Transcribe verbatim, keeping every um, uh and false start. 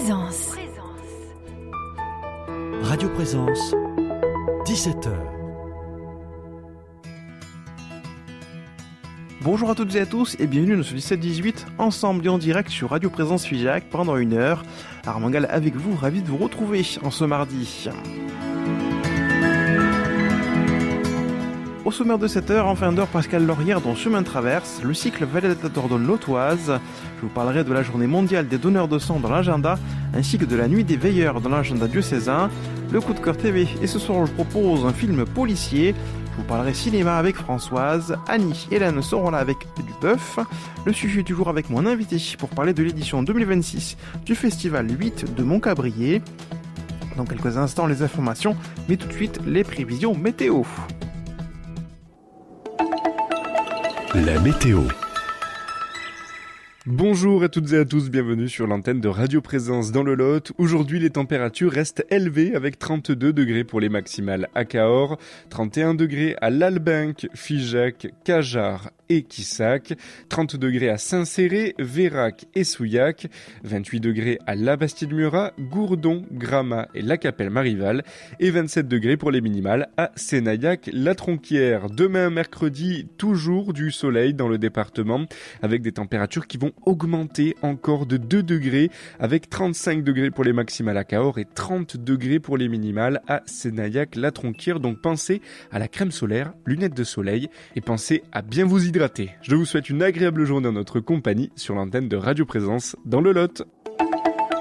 Présence. Radio Présence, dix-sept heures. Bonjour à toutes et à tous et bienvenue dans ce dix-sept dix-huit, ensemble et en direct sur Radio Présence Figeac pendant une heure. Armand Gall avec vous, ravi de vous retrouver en ce mardi. Au sommaire de cette heure, en fin d'heure, Pascal Laurière dans Chemin de Traverse, le cycle Validator de l'Autoise. Je vous parlerai de la journée mondiale des donneurs de sang dans l'agenda, ainsi que de la nuit des veilleurs dans l'agenda diocésain. Le coup de cœur T V, et ce soir je propose un film policier. Je vous parlerai cinéma avec Françoise, Annie et Hélène seront là avec du bœuf. Le sujet du jour avec mon invité pour parler de l'édition deux mille vingt-six du Festival huit de Montcabrier. Dans quelques instants les informations, mais tout de suite les prévisions météo. La météo. Bonjour à toutes et à tous, bienvenue sur l'antenne de Radio Présence dans le Lot. Aujourd'hui, les températures restent élevées avec trente-deux degrés pour les maximales à Cahors, trente et un degrés à Lalbenque, Figeac, Cajarc et Quissac, trente degrés à Saint-Céré, Vérac et Souillac, vingt-huit degrés à La Bastide-Murat, Gourdon, Gramat et La Capelle-Marival et vingt-sept degrés pour les minimales à Sénaillac-La Tronquière. Demain, mercredi, toujours du soleil dans le département avec des températures qui vont augmenter encore de deux degrés avec trente-cinq degrés pour les maximales à Cahors et trente degrés pour les minimales à Sénaillac-La Tronquière. Donc pensez à la crème solaire, lunettes de soleil et pensez à bien vous hydrater. Je vous souhaite une agréable journée en notre compagnie sur l'antenne de Radio Présence dans le Lot.